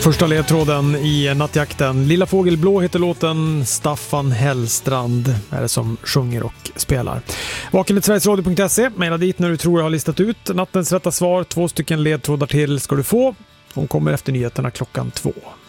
Första ledtråden i nattjakten. Lilla fågelblå heter låten. Staffan Hellstrand är det som sjunger och spelar. Vakenhetsverigesradio.se. Maila dit när du tror jag har listat ut nattens rätta svar. 2 ledtrådar till ska du få. Hon kommer efter nyheterna klockan 2.